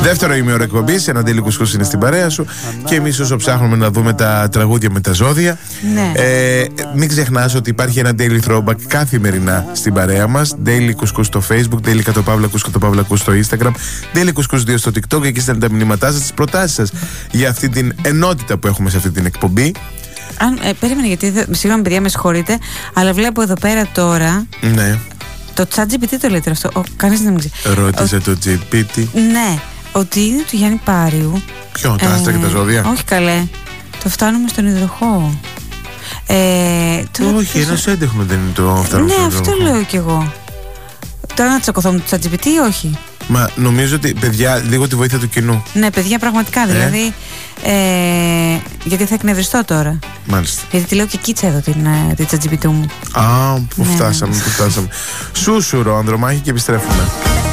Δεύτερο ημίωρο εκπομπής, ένα Daily Couscous είναι στην παρέα σου. Και εμείς όσο ψάχνουμε να δούμε τα τραγούδια με τα ζώδια, Ναι. μην ξεχνάς ότι υπάρχει ένα Daily Throwback καθημερινά στην παρέα μας. Daily Couscous στο Facebook, Daily _Couscous στο Instagram, Daily Couscous 2 στο TikTok. Εκεί στέλνετε τα μηνύματά σας, τις προτάσεις σας για αυτή την ενότητα που έχουμε σε αυτή την εκπομπή. Περίμενε, γιατί συγγνώμη παιδιά, με συγχωρείτε, αλλά βλέπω εδώ πέρα τώρα. Ναι. Το ChatGPT το λέτε αυτό. Κανείς δεν με ξέρει. Ρώτησε το GPT. Ναι, ότι είναι του Γιάννη Πάριου. Ποιο, τα άστρα και τα ζώδια? Όχι καλέ. Το φτάνουμε στον υδροχόο. Όχι, ένας έντεχνο δεν είναι το φτάνουμε Ναι, στον αυτό υδροχόο. λέω κι εγώ. Τώρα να τσακωθώ με το ChatGPT ή όχι? Μα νομίζω ότι, παιδιά, λίγο τη βοήθεια του κοινού. Ναι, παιδιά, πραγματικά δηλαδή. Γιατί θα εκνευριστώ τώρα. Μάλιστα. Γιατί τη λέω και κίτσα εδώ την ChatGPT μου. Α, που φτάσαμε. Σούσουρο, Ανδρομάχη, και επιστρέφουμε.